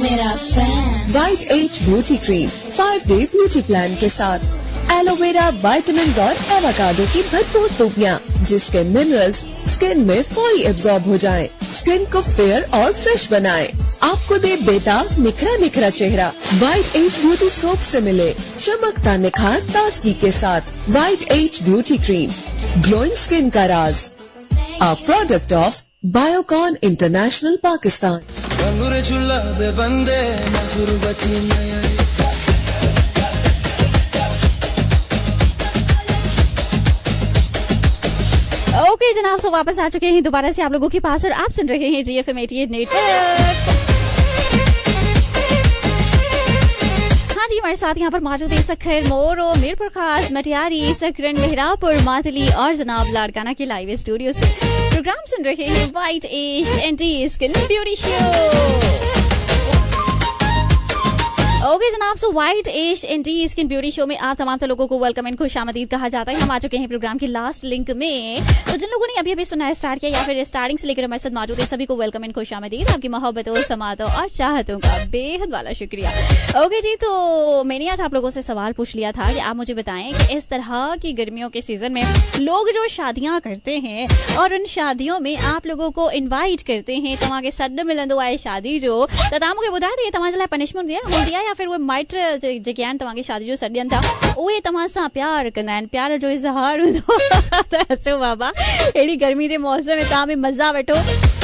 मेरा fan. White age beauty cream 5 day beauty plan के साथ एलोवेरा, विटामिन और एवोकाडो की भरपूर खूबियाँ, जिसके मिनरल्स स्किन में फौरी एब्जॉर्ब हो जाएं, स्किन को फेयर और फ्रेश बनाएं, आपको दे बेताब निखरा निखरा चेहरा। वाइट एज ब्यूटी सोप से मिले चमकता निखार ताजगी के साथ। White age beauty cream, glowing skin का राज, a product of Biocon international Pakistan. Okay जनाब, सो वापस आ चुके हैं दोबारा से आप लोगों के पास और आप सुन रहे हैं GFM 88 नेटवर्क। हाँ जी, हमारे साथ यहाँ पर मौजूद है सखर, मोरो, मीरपुर खास, मटियारी, सकरन, मेहरापुर, मातली और जनाब लाड़काना के लाइव स्टूडियो से प्रोग्राम सुन रहे हैं white age anti skin beauty show. Okay जनाब, so white age anti skin beauty show में आप तमाम लोगों को वेलकम एंड खुशामदीद कहा जाता है। हम आ चुके हैं प्रोग्राम की लास्ट लिंक में, तो जिन लोगों ने अभी अभी सुना है, स्टार्ट किया या फिर स्टार्टिंग से लेकर हमारे साथ मौजूद है, सभी को वेलकम एंड खुशामदीद। आपकी मोहब्बतों, समातों और चाहतों का बेहद वाला शुक्रिया। ओके जी, तो मैंने आज आप लोगों से सवाल पूछ लिया था कि आप मुझे बताएं कि इस तरह की गर्मियों के सीजन में लोग जो शादियां करते हैं और उन शादियों में आप लोगों को इन्वाइट करते हैं, तव्हांखे सॾु मिलंदो आहे शादी जो, त तव्हां मूंखे ॿुधाए त तव्हांजे लाइ पनिशमेंट हूंदी आहे या फिर उहे माइट जेके आहिनि तव्हांखे शादी जो सॾु ॾियनि था उहे तव्हां सां प्यार कंदा आहिनि, प्यार जो इज़हार हूंदो त अचो बाबा, अहिड़ी गर्मी जे मौसम में तव्हां बि मज़ा वठो।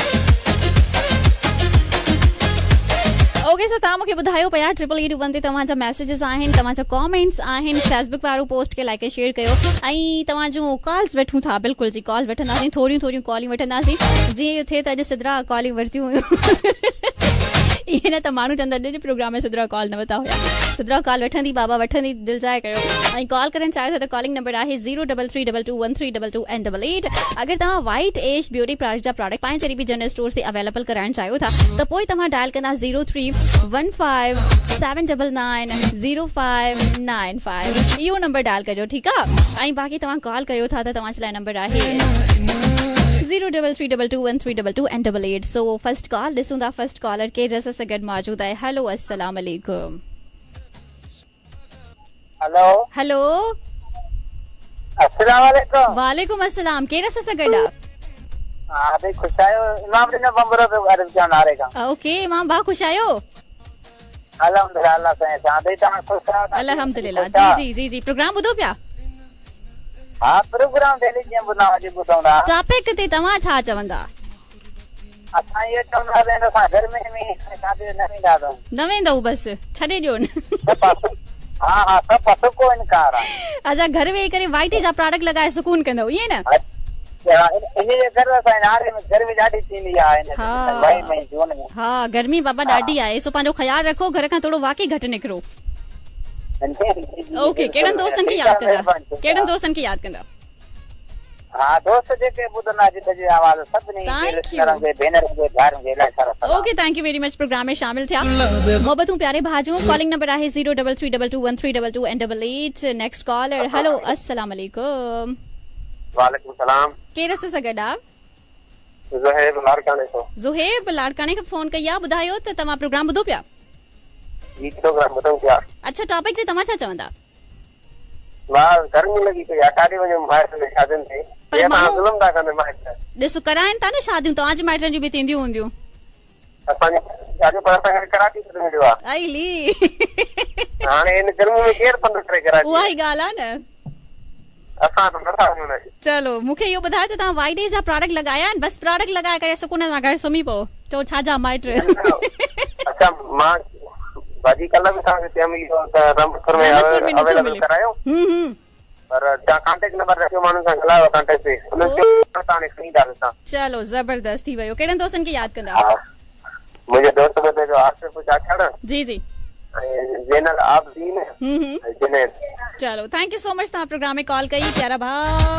ओके, सो तव्हां मूंखे ॿुधायो पिया 8821 ते तव्हांजा मैसेजेस आहिनि, तव्हांजा कॉमेंट्स आहिनि, फेसबुक वारो पोस्ट खे लाइक शेयर कयो ऐं तव्हांजूं कॉल्स वठूं था। बिल्कुलु जी, कॉल वठंदासीं, थोरियूं कॉलियूं वठंदासीं, जीअं थिए त अॼु सिदरा कॉलियूं वरितियूं हुयूं। इहे न त माण्हू चवंदा अॼु जे प्रोग्राम में सिदरा कॉल न वरिता हुया। सिदरा कॉल वठंदी बाबा, वठंदी, दिलि जाए कयो। ऐं कॉल करणु चाहियो त कॉलिंग नंबर आहे 03322132288। अगरि तव्हां वाइट एज ब्यूटी जा प्रोडक्ट पंहिंजे कहिड़ी बि जनरल स्टोर ते अवेलेबल कराइणु चाहियो था त पोइ तव्हां डायल कंदा 0315705995। इहो नंबर डायल कजो, ठीकु आहे। ऐं बाक़ी तव्हां कॉल कयो था त तव्हांजे लाइ नंबर आहे 03322132288। सो फर्स्ट कॉल ॾिसूं था, फर्स्ट कॉलर के रस से गॾु मौजूद आहे। हेलो, अस्सलाम वालेकुम। हेलो हेलो, अस्सलाम वालेकुम। वालेकुम अस्सलाम, के रस से गॾु? हां भाई, खुश आयो। इमाम ने बंबरो पे अर्ज क्या नारे का। ओके इमाम भा, खुश आयो? अल्हम्दुलिल्लाह, अल्लाह से शादी तव्हां खुश आयो? अल्हम्दुलिल्लाह, जी जी जी। प्रोग्राम ॿुधो पिया? हा, प्रोग्राम डेली जीअं ॿुधंदा। टॉपिक ते तव्हां छा चवंदा? असां ये चवंदा आहियूं असां गर्मी में शादी न वेंदा, न वेंदव, बस छॾे ॾियो न। हा हा, सब पसो को इनकार आहे। अच्छा, घर वेही करे वाइट जा प्रोडक्ट लॻाए सुकून कंदव, ईअं न? इनजे करे असां नारे में गर्मी ॾाढी थींदी आहे मई में जून में। हा, गर्मी बाबा ॾाढी आहे, सो पंहिंजो ख्यालु रखो, घर खां थोरो वाकई घटि निकिरो। ओके, कहिड़नि दोस्तनि खे यादि कंदा? कहिड़नि दोस्तनि खे यादि कंदा? हाँ, दोस्त जेके ॿुधंदा जी आवाज़ सभिनी खे, भेनर खे, भाउरनि खे इलाही सारा। Okay, thank U very much programme में शामिल थिया। मोहब्बतूं प्यारे भाजू, कॉलिंग नंबर आहे 03322132288। नेक्स्ट कॉलर, हेलो, अस्सलाम वालेकुम। वालेकुम सलाम। केरु से गॾु आहे? ज़ुहैब लाड़काने को। ज़ुहैब लाड़काने खे फोन कई आहे, ॿुधायो त तव्हां प्रोग्राम ॿुधो पिया? जी, प्रोग्राम ॿुधूं पिया। अच्छा, टॉपिक ते तव्हां छा चवंदा? वाह, गर्मी लगी पई आहे, काॾे वञूं माइटनि में शादियुनि ते? पर माण्हू ज़ुल्म था कनि माइट। ॾिसो, कराइनि था न शादियूं, तव्हांजे माइटनि जूं बि थींदियूं हूंदियूं। असांजी शादियूं पर असांखे कराची छॾे मिलियो आहे। आई ली, हाणे इन गर्मी में केरु पंधु करे कराची? उहा ई ॻाल्हि आहे न। असां त नथा वञूं। चलो, मूंखे इहो ॿुधायो त तव्हां वाइट एज जा प्रोडक्ट लॻाया आहिनि? बस प्रोडक्ट लॻाए करे सुकून सां घर सुम्ही पओ, चओ छा जा माइट। अच्छा, मां भाजी कल्ह बि तव्हांखे चयमि इहो त रमपुर में अवेलेबल करायो, पर तव्हां कॉन्टेक्ट नंबर रखियो, माण्हुनि सां ॻाल्हायो कॉन्टेक्ट ते, उन्हनि खणी था ॾिसां। चलो, ज़बरदस्त थी वियो। कहिड़नि दोस्तनि खे यादि कंदा? मुंहिंजे दोस्त में जो आसिफ चाचड़, जी जी, ज़ैनल आबदीन, जुनैद। चलो, थैंक यू सो मच, तव्हां प्रोग्राम में कॉल कई, प्यारा भाउ।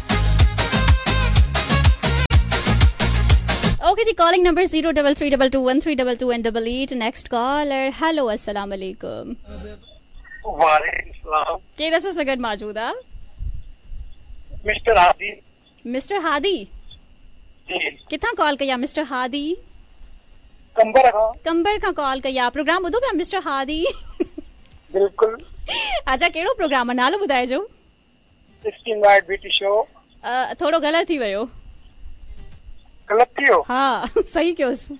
ओके जी, calling number 03322132288। Next collar, hello, अस्सलाम वालेकुम। वालेकुम सलाम। केरु से गॾु मौजूद आहे? मिस्टर हादी। मिस्टर हादी, जी, किथां कॉल कई आहे मिस्टर हादी? कंबर खां कॉल कई आहे। प्रोग्राम ॿुधो पिया मिस्टर हादी? बिल्कुल। अच्छा, कहिड़ो प्रोग्राम आहे, नालो ॿुधाइजो। Beauty show. थोरो ग़लति थी वियो। ग़लति थी वियो? हा, सही कयोसि।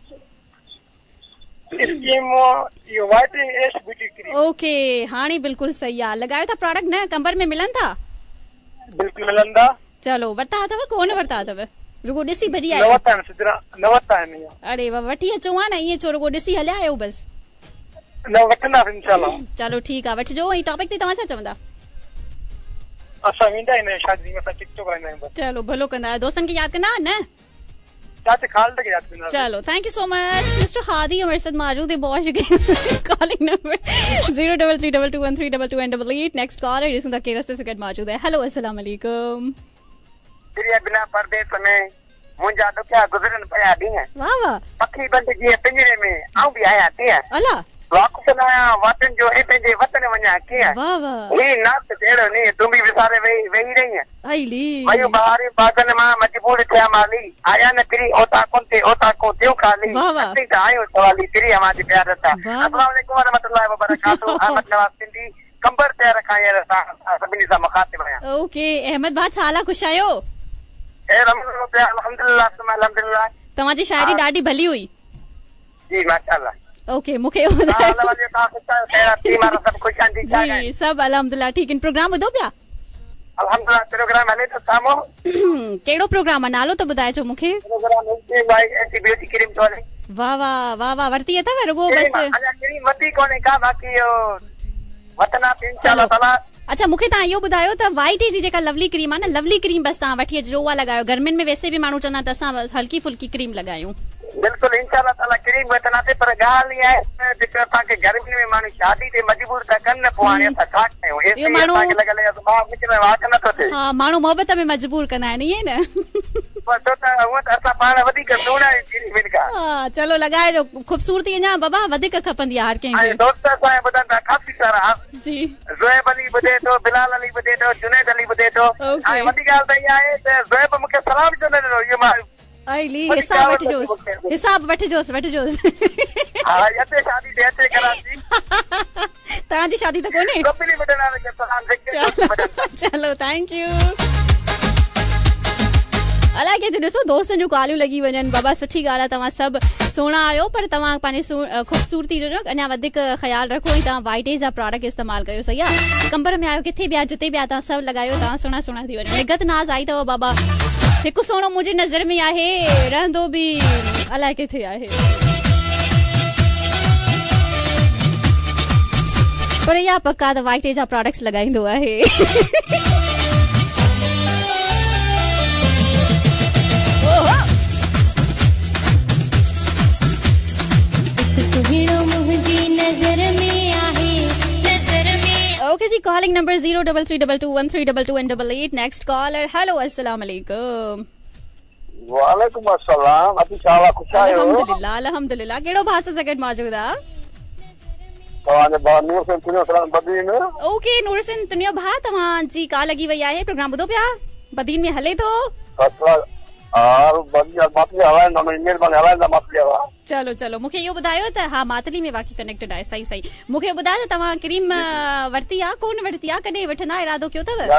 ओके, हाणे बिल्कुल सही आहे। लगायो था प्रोडक्ट न कंबर में मिलन था? बिल्कुल मिलन था। चलो, वरता अथव कोन वरता अथव? रुगो ॾिसी भॼी आयो? न वरता आहिनि। अरे वाह, वठी अचो आहे न, ईअं छो रुगो ॾिसी हलिया आहियो बस? न वठंदासीं इंशाल्लाह। चलो ठीकु आहे, वठिजो। ऐं टॉपिक ते तव्हां छा चवंदा? असां वेंदा आहियूं शादी में, असां टिकटॉक कंदा आहियूं। चलो, भलो कंदा आहियो। दोस्तनि खे यादि कंदा न? चलो, thank you so much mister हादी। हमारे साथ मौजूद है। बहुत शुक्रिया। Calling number 03322132288। नेक्स्ट कॉलर जिसमें के रस्ते से मौजूद है। हेलो, अस्सलाम वालेकुम। बिना परदेस में मुंहिंजा दुखिया गुज़रनि पिया ॾींहं। वाह वाह। पखी बंदि जीअं पिंजरे में आऊं बि आहियां तीअं। अला वाक़ुफ़ न आहियां वतन जो, ऐं पंहिंजे वतन वञा कीअं। वाह वाह। ही नात जहिड़ो नी तूं बि विसारे वेही रही आईली वयूं बहारी बागन मां मजबूर थिया माली आया न किरी ओता कोन ते ओता को थियो खाली। वाह वाह। असीं त आहियूं सवाली किरी हमारी प्यार था। अस्सलाम वालेकुम वरहमतुल्लाहि वबरकातुहू। अहमद नवाज़ सिंधी कंबर ते रखां यार सभिनी सां मुखातिब आहियां। ओके, अहमद भाउ छा हाल आहे? ख़ुशि आहियो? अल्हम्दुलिल्लाह अल्हम्दुलिल्लाह। तव्हांजी शायरी ॾाढी भली हुई। जी माशाअल्लाह। ओके, मूंखे जी सभु अल्हम्दुलिल्लाह ठीक आहिनि। प्रोग्राम ॿुधो पिया? अल्हम्दुलिल्लाह, प्रोग्राम हले थो साम्हूं। कहिड़ो प्रोग्राम आहे, नालो त ॿुधाइजो मूंखे। ब्यूटी क्रीम वाली। वाह वाह वाह वाह। वरती अथव रुगो बस? क्रीम वती कोन्हे का, बाक़ी वतना इंशाअल्लाह ताला। अच्छा, मूंखे तव्हां इहो ॿुधायो त वाइट जी जेका लवली क्रीम आहे न, लवली क्रीम बस तव्हां वठी अचिजो, उहा लॻायो। गर्मियुनि में वैसे बि माण्हू चवंदा त असां हल्की फुल्की क्रीम लॻायूं। बिल्कुल इंशाअल्लाह ताला क्रीम वठंदा ते, पर ॻाल्हि इहा आहे जेको असांखे गर्मियुनि में माण्हू शादी ते मजबूर था कनि न, पोइ हाणे असां छा कयूं? हा, माण्हू मोहबत में मजबूर कंदा आहिनि, ईअं न? चलो लॻाइजो। ख़ूबसूरती अञा बाबा वधीक खपंदी आहे हर कंहिंखे। दोस्त असांजा ॿुधनि था काफ़ी सारा जी। ज़ुएब अली ॿुधे थो, बिलाल अली ॿुधे थो, जुनैद अली ॿुधे थो। ऐं वॾी ॻाल्हि त इहा आहे त ज़ुएब मूंखे सलाम छो न ॾिनो? इहो मां हिसाब वठिजोसि। हा, अचे शादी ते अचे कराची। तव्हांजी शादी त कोन्हे? चलो, थैंक यू। अलाए के ॾिसो दोस्तनि जूं कॉलियूं लॻी वञनि। बाबा सुठी ॻाल्हि आहे, तव्हां सभु सुहिणा आहियो, पर तव्हां पंहिंजे ख़ूबसूरती जो अञा वधीक ख़्यालु रखो ऐं तव्हां वाइटेज जा प्रोडक्ट इस्तेमालु कयो। सही आहे? कंबर में आयो, किथे बि आहे, जिते बि आहे, तव्हां सभु लॻायो, तव्हां सुहिणा थी वञो। निगत नाज़ आई अथव बाबा। हिकु सोनो मुंहिंजी नज़र में आहे, रहंदो बि अलाए किथे आहे। पर इहा पक्का त वाइटेज जा प्रोडक्ट्स लॻाईंदो आहे। ओके जी, calling number 03322132288। Next collar. Hello, अस्सलाम वालेकुम। वालेकुम अस्सलाम। अभी शाला खुश आयो? अल्हम्दुलिल्लाह अल्हम्दुलिल्लाह। केड़ो भाषा सेकंड मौजूद आ? तवाने बा नूर से तुनियो सलाम बदीन। ओके, नूर से तुनियो भा तव्हां जी कॉल लगी वई आहे। प्रोग्राम ॿुधो पिया? बदीन में हले थो? चलो चलो, मूंखे इहो ॿुधायो त हा मातली में वाक़ई कनेक्टेड आहे। सही मूंखे ॿुधायो त तव्हां क्रीम वरिती आहे कोन वरिती आहे, कॾहिं वठंदा इरादो कयो अथव?